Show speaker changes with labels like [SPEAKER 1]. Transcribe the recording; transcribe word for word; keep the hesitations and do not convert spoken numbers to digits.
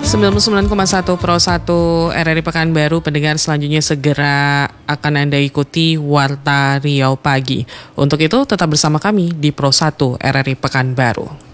[SPEAKER 1] sembilan puluh sembilan koma satu Pro satu R R I Pekanbaru, pendengar, selanjutnya segera akan Anda ikuti Warta Riau Pagi. Untuk itu tetap bersama kami di Pro satu R R I Pekanbaru.